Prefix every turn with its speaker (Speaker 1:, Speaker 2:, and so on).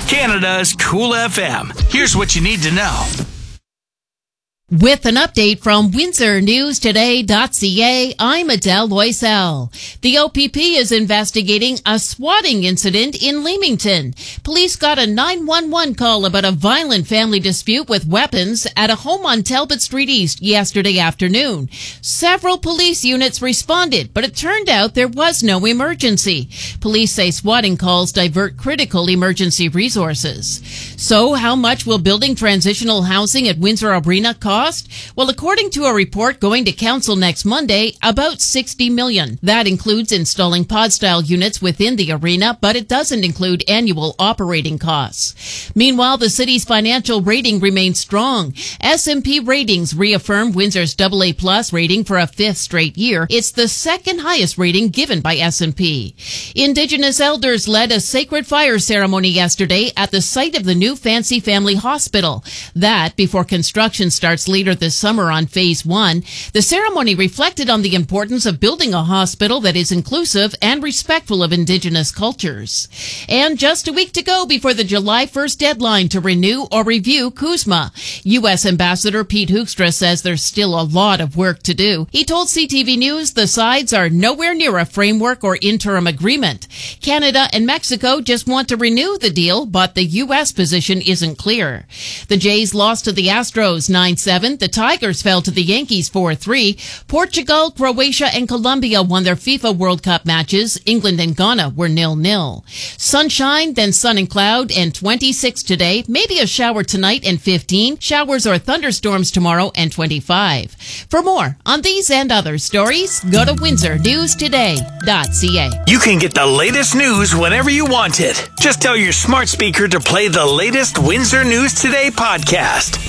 Speaker 1: Canada's Cool FM. Here's what you need to know.
Speaker 2: With an update from WindsorNewsToday.ca, I'm Adele Loisel. The OPP is investigating a swatting incident in Leamington. Police got a 911 call about a violent family dispute with weapons at a home on Talbot Street East yesterday afternoon. Several police units responded, but it turned out there was no emergency. Police say swatting calls divert critical emergency resources. So how much will building transitional housing at Windsor Arena cost? Well, according to a report going to council next Monday, about $60 million. That includes installing pod-style units within the arena, but it doesn't include annual operating costs. Meanwhile, the city's financial rating remains strong. S&P Ratings reaffirmed Windsor's AA+ rating for a fifth straight year. It's the second highest rating given by S&P. Indigenous elders led a sacred fire ceremony yesterday at the site of the new Fancy Family Hospital. That before construction starts later this summer on Phase 1. The ceremony reflected on the importance of building a hospital that is inclusive and respectful of Indigenous cultures. And just a week to go before the July 1st deadline to renew or review CUSMA. U.S. Ambassador Pete Hoekstra says there's still a lot of work to do. He told CTV News the sides are nowhere near a framework or interim agreement. Canada and Mexico just want to renew the deal, but the U.S. position isn't clear. The Jays lost to the Astros 9-7. The Tigers fell to the Yankees 4-3. Portugal, Croatia, and Colombia won their FIFA World Cup matches. England and Ghana were 0-0. Sunshine, then sun and cloud, and 26 today. Maybe a shower tonight and 15. Showers or thunderstorms tomorrow and 25. For more on these and other stories, go to WindsorNewsToday.ca.
Speaker 1: You can get the latest news whenever you want it. Just tell your smart speaker to play the latest Windsor News Today podcast.